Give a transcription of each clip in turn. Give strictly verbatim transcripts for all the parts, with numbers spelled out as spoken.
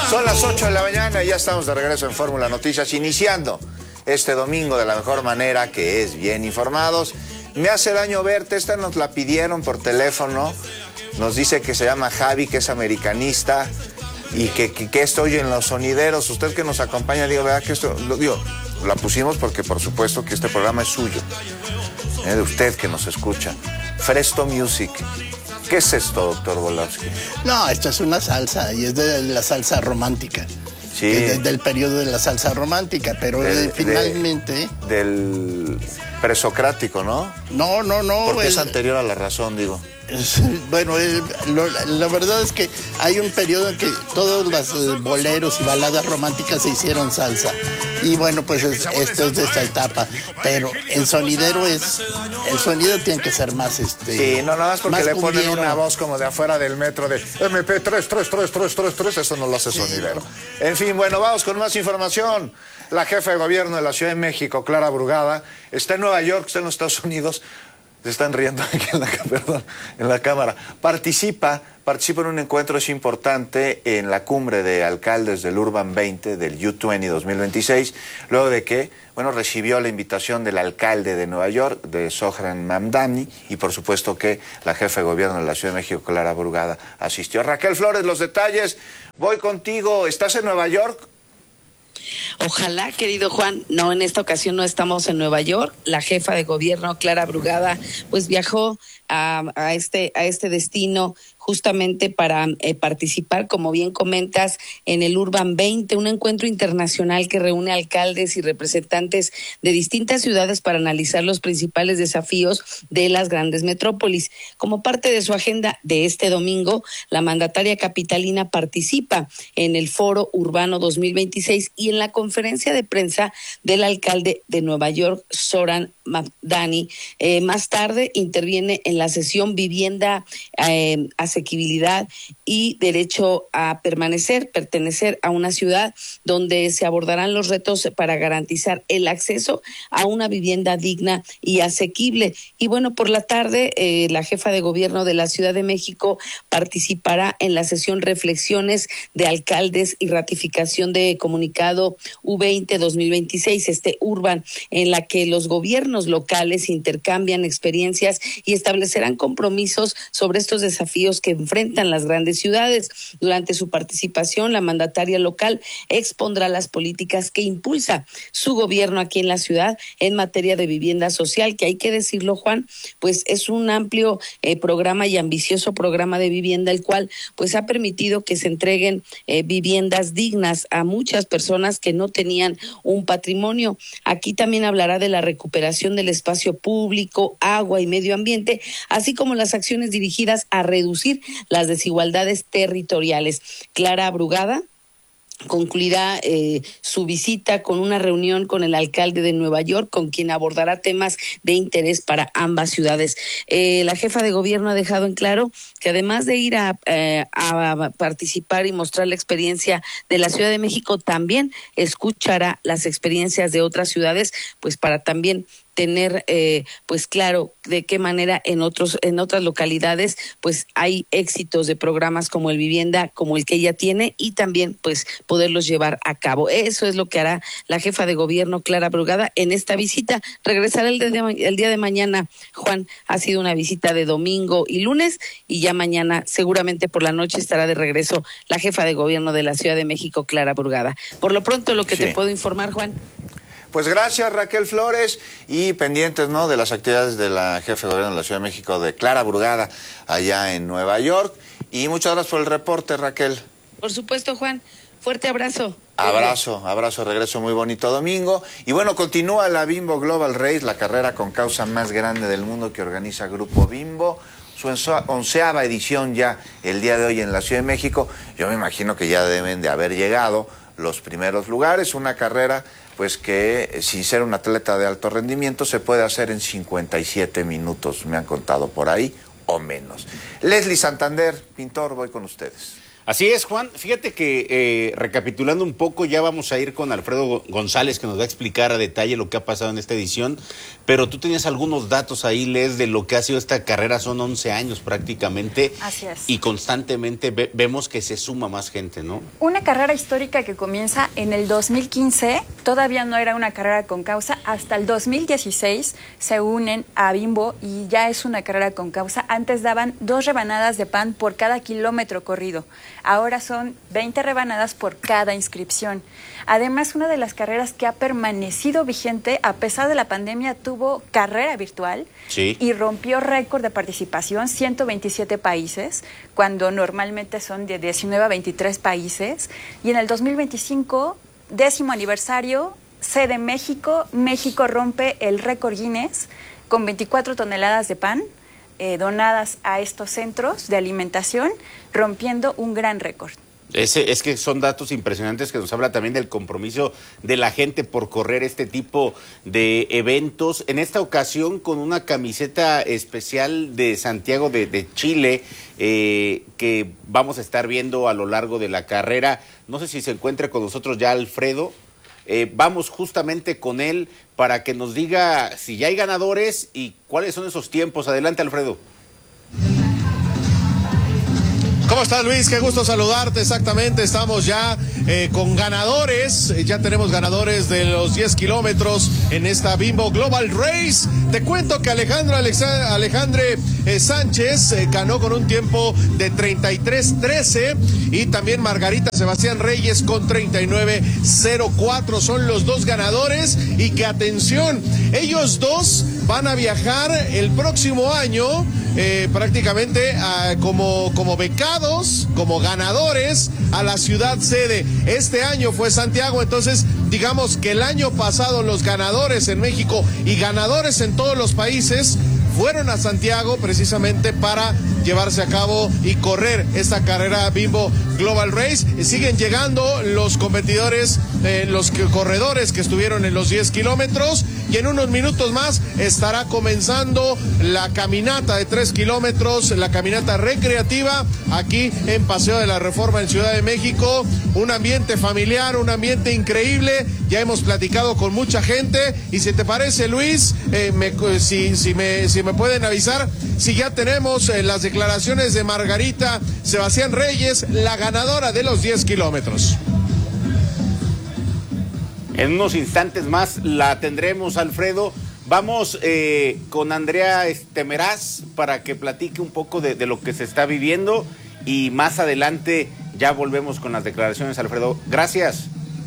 Son las ocho de la mañana y ya estamos de regreso en Fórmula Noticias, iniciando este domingo de la mejor manera, que es bien informados. Me hace daño verte, esta nos la pidieron por teléfono. Nos dice que se llama Javi, que es americanista y que, que, que esto oye en los sonideros. Usted que nos acompaña, digo, ¿verdad que esto? Lo digo, la pusimos porque por supuesto que este programa es suyo, ¿eh? De usted que nos escucha. Fresto Music. ¿Qué es esto, doctor Volowski? No, esto es una salsa y es de la salsa romántica. Sí. Es del periodo de la salsa romántica, pero del, finalmente... De, del presocrático, ¿no? No, no, no. Porque el, es anterior a la razón, digo. Es, bueno, el, lo, la verdad es que hay un periodo en que todos los eh, boleros y baladas románticas se hicieron salsa. Y bueno, pues es, esto es de esta etapa. Pero el sonidero es... El sonido tiene que ser más este... Sí, no, nada más porque más le ponen cumbiero. una voz como de afuera del metro de eme pe tres, tres, tres, tres, tres, tres, eso no lo hace sonidero. En fin, bueno, vamos con más información. La jefa de gobierno de la Ciudad de México, Clara Brugada, está en Nueva York, está en los Estados Unidos. Se están riendo aquí en la, perdón, en la cámara. Participa, participa en un encuentro, es importante, en la cumbre de alcaldes del Urban veinte, del U veinte dos mil veintiséis, luego de que, bueno, recibió la invitación del alcalde de Nueva York, de Zohran Mamdani, y por supuesto que la jefa de gobierno de la Ciudad de México, Clara Brugada, asistió. Raquel Flores, los detalles. Voy contigo. ¿Estás en Nueva York? Ojalá, querido Juan. No, en esta ocasión no estamos en Nueva York. La jefa de gobierno, Clara Brugada, pues viajó a, a este a este destino justamente para eh, participar, como bien comentas, en el Urban veinte, un encuentro internacional que reúne alcaldes y representantes de distintas ciudades para analizar los principales desafíos de las grandes metrópolis. Como parte de su agenda de este domingo, la mandataria capitalina participa en el Foro Urbano dos mil veintiséis y en la conferencia de prensa del alcalde de Nueva York, Zohran Mamdani. Eh, más tarde interviene en la sesión Vivienda, eh, asequibilidad y derecho a permanecer, pertenecer a una ciudad, donde se abordarán los retos para garantizar el acceso a una vivienda digna y asequible. Y bueno, por la tarde, eh, la jefa de gobierno de la Ciudad de México participará en la sesión Reflexiones de Alcaldes y ratificación de comunicado U veinte dos mil veintiséis, este Urban, en la que los gobiernos locales intercambian experiencias y establecerán compromisos sobre estos desafíos que enfrentan las grandes ciudades. Durante su participación, la mandataria local expondrá las políticas que impulsa su gobierno aquí en la ciudad en materia de vivienda social, que hay que decirlo, Juan, pues es un amplio eh, programa y ambicioso programa de vivienda, el cual pues ha permitido que se entreguen eh, viviendas dignas a muchas personas que no tenían un patrimonio. Aquí también hablará de la recuperación del espacio público, agua y medio ambiente, así como las acciones dirigidas a reducir las desigualdades territoriales. Clara Brugada concluirá eh, su visita con una reunión con el alcalde de Nueva York, con quien abordará temas de interés para ambas ciudades. Eh, la jefa de gobierno ha dejado en claro que además de ir a, eh, a participar y mostrar la experiencia de la Ciudad de México, también escuchará las experiencias de otras ciudades, pues para también tener eh, pues claro de qué manera en otros en otras localidades pues hay éxitos de programas como el Vivienda, como el que ella tiene, y también pues poderlos llevar a cabo. Eso es lo que hará la jefa de gobierno, Clara Brugada, en esta visita. Regresará el, de, el día de mañana, Juan. Ha sido una visita de domingo y lunes, y ya mañana seguramente por la noche estará de regreso la jefa de gobierno de la Ciudad de México, Clara Brugada. Por lo pronto, lo que sí te puedo informar, Juan. Pues gracias, Raquel Flores, y pendientes, ¿no?, de las actividades de la jefa de gobierno de la Ciudad de México, de Clara Brugada, allá en Nueva York. Y muchas gracias por el reporte, Raquel. Por supuesto, Juan. Fuerte abrazo. Abrazo, abrazo, regreso, muy bonito domingo. Y bueno, continúa la Bimbo Global Race, la carrera con causa más grande del mundo que organiza Grupo Bimbo. Su onceava edición ya el día de hoy en la Ciudad de México. Yo me imagino que ya deben de haber llegado los primeros lugares. Una carrera pues que sin ser un atleta de alto rendimiento se puede hacer en cincuenta y siete minutos, me han contado por ahí, o menos. Leslie Santander, pintor, voy con ustedes. Así es, Juan. Fíjate que eh, recapitulando un poco, ya vamos a ir con Alfredo González, que nos va a explicar a detalle lo que ha pasado en esta edición, pero tú tenías algunos datos ahí, Les, de lo que ha sido esta carrera. Son once años prácticamente. Así es. Y constantemente ve vemos que se suma más gente, ¿no? Una carrera histórica que comienza en el dos mil quince, todavía no era una carrera con causa, hasta el dos mil dieciséis se unen a Bimbo y ya es una carrera con causa. Antes daban dos rebanadas de pan por cada kilómetro corrido. Ahora son veinte rebanadas por cada inscripción. Además, una de las carreras que ha permanecido vigente, a pesar de la pandemia, tuvo carrera virtual. Sí. Y rompió récord de participación, ciento veintisiete países, cuando normalmente son de diecinueve a veintitrés países. Y en el dos mil veinticinco, décimo aniversario, sede México, México rompe el récord Guinness con veinticuatro toneladas de pan. Eh, donadas a estos centros de alimentación, rompiendo un gran récord. Ese, es que son datos impresionantes que nos habla también del compromiso de la gente por correr este tipo de eventos. En esta ocasión con una camiseta especial de Santiago de, de Chile, eh, que vamos a estar viendo a lo largo de la carrera. No sé si se encuentra con nosotros ya Alfredo. Eh, vamos justamente con él para que nos diga si ya hay ganadores y cuáles son esos tiempos. Adelante, Alfredo. ¿Cómo estás, Luis? Qué gusto saludarte. Exactamente, estamos ya eh, con ganadores. Ya tenemos ganadores de los diez kilómetros en esta Bimbo Global Race. Te cuento que Alejandro Alexa, Alejandre eh, Sánchez eh, ganó con un tiempo de treinta y tres trece y también Margarita Sebastián Reyes con treinta y nueve cero cuatro. Son los dos ganadores y que atención, ellos dos van a viajar el próximo año eh, prácticamente uh, como, como becados, como ganadores a la ciudad sede. Este año fue Santiago, entonces digamos que el año pasado los ganadores en México y ganadores en todos los países fueron a Santiago precisamente para llevarse a cabo y correr esta carrera Bimbo Global Race. Siguen llegando los competidores, eh, los que, corredores que estuvieron en los diez kilómetros y en unos minutos más estará comenzando la caminata de tres kilómetros, la caminata recreativa aquí en Paseo de la Reforma en Ciudad de México. Un ambiente familiar, un ambiente increíble. Ya hemos platicado con mucha gente y si te parece, Luis, eh, me, si, si, me, si me pueden avisar si ya tenemos eh, las declaraciones de Margarita Sebastián Reyes, la ganadora de los diez kilómetros. En unos instantes más la tendremos, Alfredo. Vamos eh, con Andrea Temeraz para que platique un poco de, de lo que se está viviendo y más adelante ya volvemos con las declaraciones, Alfredo. Gracias.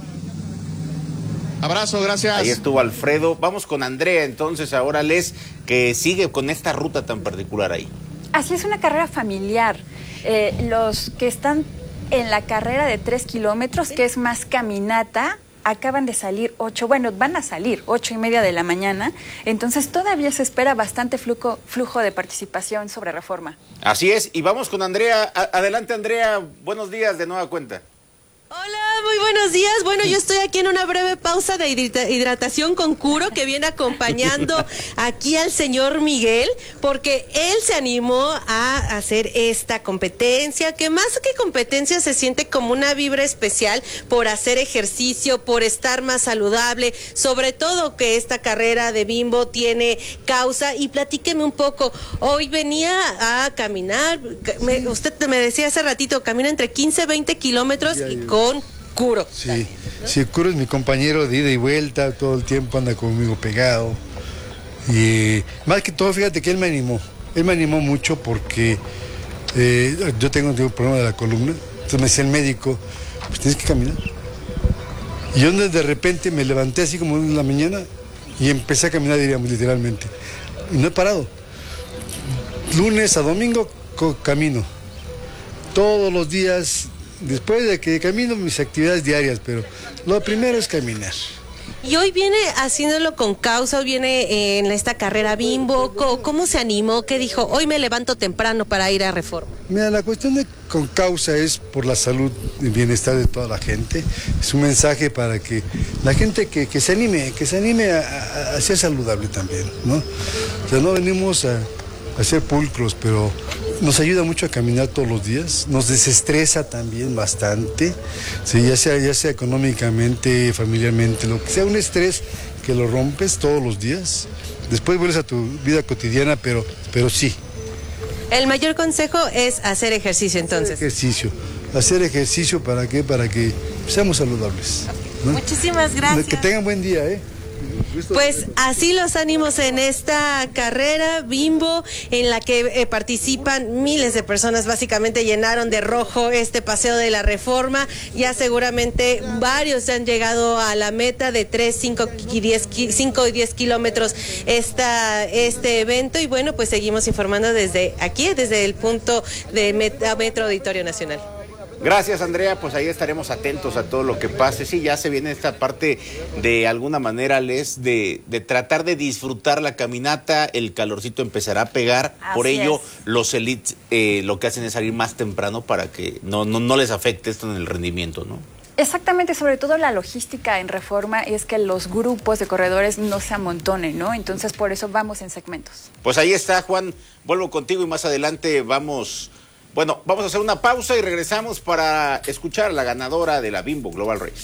Abrazo, gracias. Ahí estuvo Alfredo. Vamos con Andrea entonces ahora, Les, que sigue con esta ruta tan particular ahí. Así es, una carrera familiar. Eh, los que están en la carrera de tres kilómetros, que es más caminata, acaban de salir ocho, bueno, van a salir ocho y media de la mañana, entonces todavía se espera bastante flujo, flujo de participación sobre Reforma. Así es, y vamos con Andrea. A- adelante, Andrea, buenos días de nueva cuenta. Hola, muy buenos días. Bueno, yo estoy aquí en una breve pausa de hidrita- hidratación con Curo, que viene acompañando aquí al señor Miguel, porque él se animó a hacer esta competencia, que más que competencia se siente como una vibra especial por hacer ejercicio, por estar más saludable, sobre todo que esta carrera de Bimbo tiene causa. Y platíqueme un poco, hoy venía a caminar, me- usted me decía hace ratito, camina entre quince, veinte kilómetros y con con Curo. Sí, también, ¿no? Sí, Curo es mi compañero de ida y vuelta, todo el tiempo anda conmigo pegado. Y más que todo, fíjate que él me animó. Él me animó mucho porque eh, yo tengo, tengo un problema de la columna. Entonces me decía el médico, pues tienes que caminar. Y yo de repente me levanté así como en la mañana y empecé a caminar, diríamos, literalmente. Y no he parado. Lunes a domingo camino. Todos los días. Después de que camino mis actividades diarias, pero lo primero es caminar. Y hoy viene haciéndolo con causa, hoy viene en esta carrera Bimbo. ¿Cómo se animó? ¿Qué dijo? Hoy me levanto temprano para ir a Reforma. Mira, la cuestión de con causa es por la salud y bienestar de toda la gente. Es un mensaje para que la gente que, que se anime, que se anime a, a, a ser saludable también, ¿no? O sea, no venimos a, hacer pulcros, pero nos ayuda mucho a caminar todos los días, nos desestresa también bastante, sí, ya sea, ya sea económicamente, familiarmente, lo que sea, un estrés que lo rompes todos los días, después vuelves a tu vida cotidiana, pero, pero sí. El mayor consejo es hacer ejercicio entonces. Hacer ejercicio, hacer ejercicio, ¿para qué? Para que seamos saludables, ¿no? Muchísimas gracias. Que tengan buen día, ¿eh? Pues así los ánimos en esta carrera Bimbo, en la que eh, participan miles de personas. Básicamente llenaron de rojo este paseo de la Reforma. Ya seguramente varios han llegado a la meta de tres, cinco y diez kilómetros esta, este evento. Y bueno, pues seguimos informando desde aquí, desde el punto de Met- Metro Auditorio Nacional. Gracias, Andrea, pues ahí estaremos atentos a todo lo que pase. Sí, ya se viene esta parte de alguna manera, Les, de, de tratar de disfrutar la caminata, el calorcito empezará a pegar, Así por ello es. los elites eh, lo que hacen es salir más temprano para que no, no, no les afecte esto en el rendimiento, ¿no? Exactamente, sobre todo la logística en Reforma es que los grupos de corredores no se amontonen, ¿no? Entonces por eso vamos en segmentos. Pues ahí está, Juan, vuelvo contigo y más adelante vamos... Bueno, vamos a hacer una pausa y regresamos para escuchar a la ganadora de la Bimbo Global Race.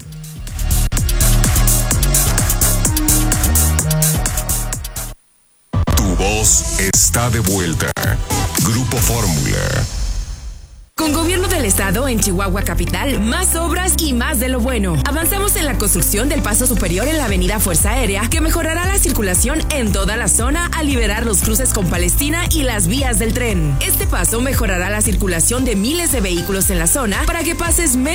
Tu voz está de vuelta. Grupo Fórmula. Con Gobierno del Estado en Chihuahua Capital, más obras y más de lo bueno. Avanzamos en la construcción del paso superior en la avenida Fuerza Aérea, que mejorará la circulación en toda la zona al liberar los cruces con Palestina y las vías del tren. Este paso mejorará la circulación de miles de vehículos en la zona para que pases menos